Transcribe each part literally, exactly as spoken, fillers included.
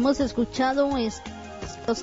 hemos escuchado estos,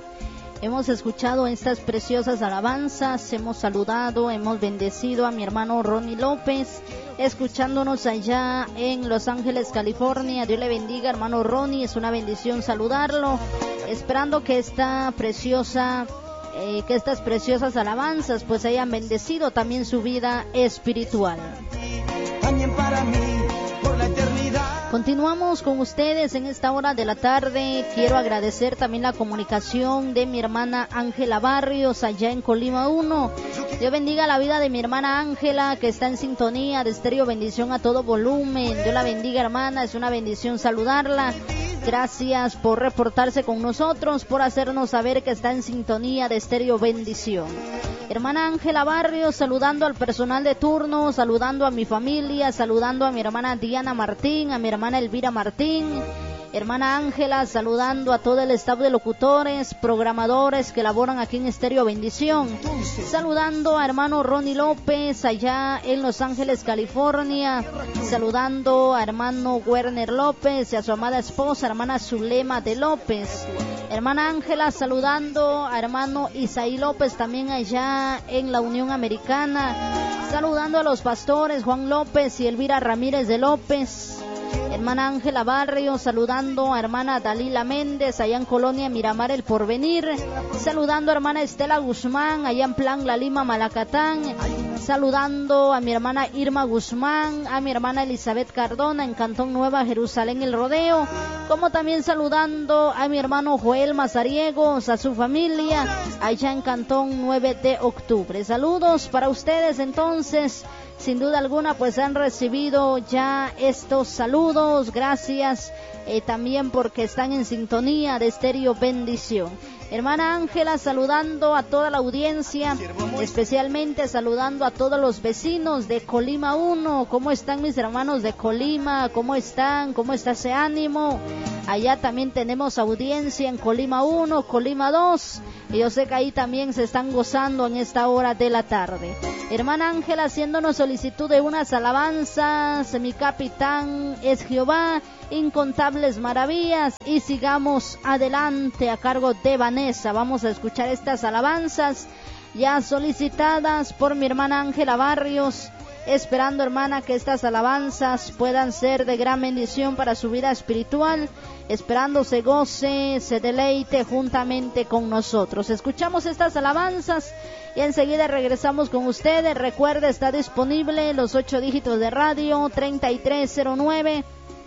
hemos escuchado estas preciosas alabanzas, hemos saludado, hemos bendecido a mi hermano Ronnie López, escuchándonos allá en Los Ángeles, California. Dios le bendiga, hermano Ronnie, es una bendición saludarlo, esperando que esta preciosa eh, que estas preciosas alabanzas pues hayan bendecido también su vida espiritual. También para mí, por la eternidad. Continuamos con ustedes en esta hora de la tarde. Quiero agradecer también la comunicación de mi hermana Ángela Barrios allá en Colima uno. Dios bendiga la vida de mi hermana Ángela, que está en sintonía de Estéreo Bendición a todo volumen. Dios la bendiga, hermana, es una bendición saludarla. Gracias por reportarse con nosotros, por hacernos saber que está en sintonía de Estéreo Bendición. Hermana Ángela Barrios, saludando al personal de turno, saludando a mi familia, saludando a mi hermana Diana Martín, a mi hermana Elvira Martín. Hermana Ángela, saludando a todo el staff de locutores, programadores que laboran aquí en Estéreo Bendición. Saludando a hermano Ronnie López allá en Los Ángeles, California. Saludando a hermano Werner López y a su amada esposa, hermana Zulema de López. Hermana Ángela, saludando a hermano Isaí López también allá en la Unión Americana. Saludando a los pastores Juan López y Elvira Ramírez de López. Hermana Ángela Barrios, saludando a hermana Dalila Méndez, allá en Colonia Miramar El Porvenir. Saludando a hermana Estela Guzmán, allá en Plan La Lima, Malacatán. Saludando a mi hermana Irma Guzmán, a mi hermana Elizabeth Cardona, en Cantón Nueva Jerusalén, El Rodeo. Como también saludando a mi hermano Joel Mazariegos, a su familia, allá en Cantón nueve de octubre. Saludos para ustedes entonces. Sin duda alguna pues han recibido ya estos saludos, gracias eh, también porque están en sintonía de Estéreo Bendición. Hermana Ángela, saludando a toda la audiencia, especialmente saludando a todos los vecinos de Colima uno. ¿Cómo están mis hermanos de Colima? ¿Cómo están? ¿Cómo está ese ánimo? Allá también tenemos audiencia en Colima uno, Colima dos, y yo sé que ahí también se están gozando en esta hora de la tarde. Hermana Ángela, haciéndonos solicitud de unas alabanzas, mi capitán es Jehová, incontables maravillas, y sigamos adelante, a cargo de Vanessa. Vamos a escuchar estas alabanzas ya solicitadas por mi hermana Ángela Barrios, esperando, hermana, que estas alabanzas puedan ser de gran bendición para su vida espiritual, esperando se goce, se deleite juntamente con nosotros. Escuchamos estas alabanzas y enseguida regresamos con ustedes. Recuerde, está disponible los ocho dígitos de radio, treinta y tres cero nueve,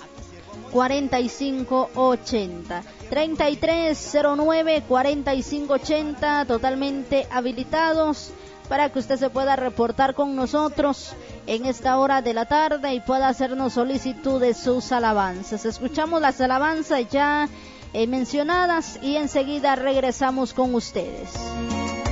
cuarenta y cinco ochenta, treinta y tres cero nueve, cuarenta y cinco ochenta, totalmente habilitados para que usted se pueda reportar con nosotros en esta hora de la tarde y pueda hacernos solicitud de sus alabanzas. Escuchamos las alabanzas ya eh, mencionadas y enseguida regresamos con ustedes.